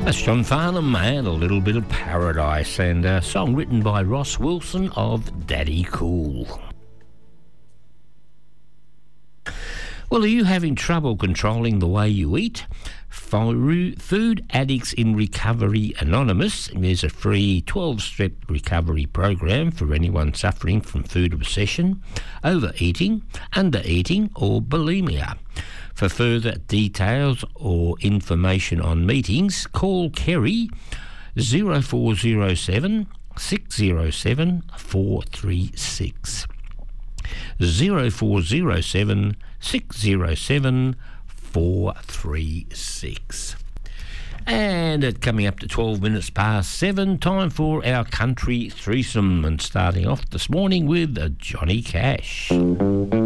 That's John Farnham and a little bit of Paradise, and a song written by Ross Wilson of Daddy Cool. Well, are you having trouble controlling the way you eat? Food Addicts in Recovery Anonymous is a free 12-step recovery program for anyone suffering from food obsession, overeating, undereating or bulimia. For further details or information on meetings, call Kerry 0407 607 436. 0407 607 436. And it's coming up to 12 minutes past 7, time for our country threesome, and starting off this morning with Johnny Cash.